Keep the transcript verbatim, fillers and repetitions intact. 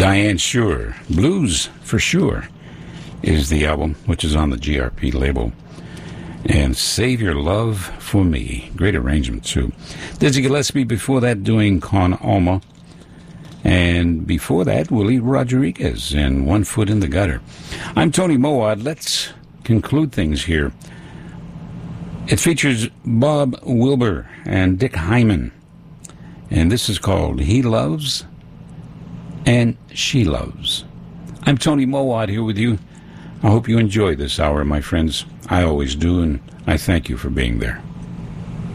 Diane Shure, Blues for Sure, is the album, which is on the G R P label. And Save Your Love for Me. Great arrangement, too. Dizzy Gillespie before that doing Con Alma. And before that, Willie Rodriguez and One Foot in the Gutter. I'm Tony Moad. Let's conclude things here. It features Bob Wilber and Dick Hyman. And this is called He Loves and She Loves. I'm Tony Moad here with you. I hope you enjoy this hour, my friends. I always do, and I thank you for being there.